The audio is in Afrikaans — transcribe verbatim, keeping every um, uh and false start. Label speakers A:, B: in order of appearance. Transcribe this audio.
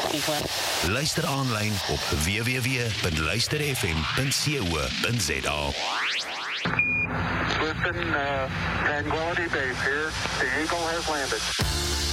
A: Luister aanlyn op w w w punt luister f m punt co punt z a.
B: Listen, uh, Tranquility Base here. The Eagle has landed.